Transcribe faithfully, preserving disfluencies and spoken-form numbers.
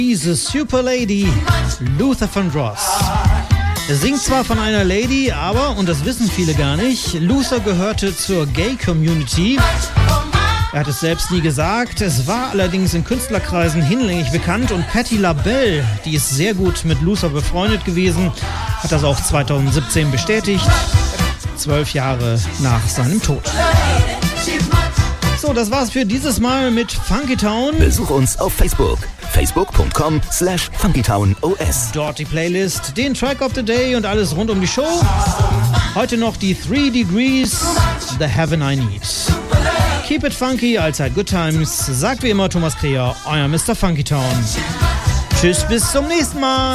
Diese Super Lady, Luther Vandross. Er singt zwar von einer Lady, aber, und das wissen viele gar nicht, Luther gehörte zur Gay-Community. Er hat es selbst nie gesagt, es war allerdings in Künstlerkreisen hinlänglich bekannt und Patti LaBelle, die ist sehr gut mit Luther befreundet gewesen, hat das auch zweitausendsiebzehn bestätigt, zwölf Jahre nach seinem Tod. So, das war's für dieses Mal mit Funky Town. Besuch uns auf Facebook. facebook punkt com slash funkytownos. Dort die Playlist, den Track of the Day und alles rund um die Show. Heute noch die Three Degrees, The Heaven I Need. Keep it funky, allzeit good times. Sagt wie immer Thomas Kreher, euer Mister Funky Town. Tschüss, bis zum nächsten Mal.